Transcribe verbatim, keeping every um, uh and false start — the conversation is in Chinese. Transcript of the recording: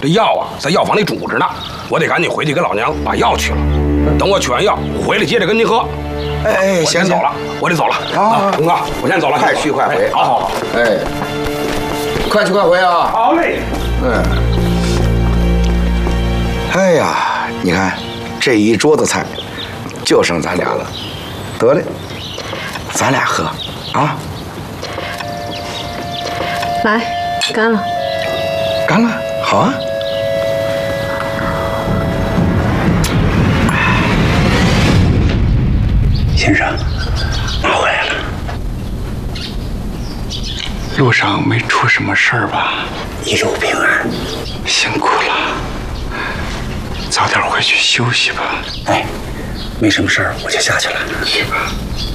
这药啊在药房里煮着呢，我得赶紧回去给老娘把药取了。等我取完药回来接着跟您喝。 哎哎， 我先走了，我得走了。 啊， 东哥，我先走了， 快去快回。 好好好， 哎，快去快回啊！ 好嘞。 嗯。哎呀，你看这一桌子菜，就剩咱俩了。得嘞，咱俩喝啊！ 来，干了。 干了，好啊。 先生，拿回来了。路上没出什么事儿吧？一路平安。辛苦了，早点回去休息吧。哎，没什么事儿，我就下去了。去吧。